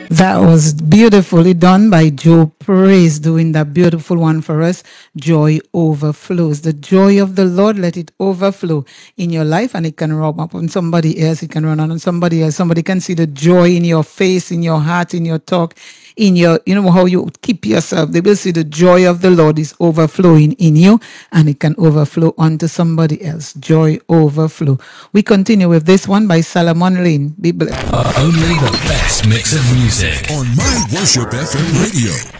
That was beautifully done by Joe Praise, doing that beautiful one for us. Joy overflows. The joy of the Lord, let it overflow in your life, and it can rub up on somebody else. It can run on somebody else. Somebody can see the joy in your face, in your heart, in your talk, in your, how you keep yourself. They will see the joy of the Lord is overflowing in you, and it can overflow onto somebody else. Joy overflow. We continue with this one by Solomon Lane. Be blessed. Only the best mix of music on My Worship FM Radio.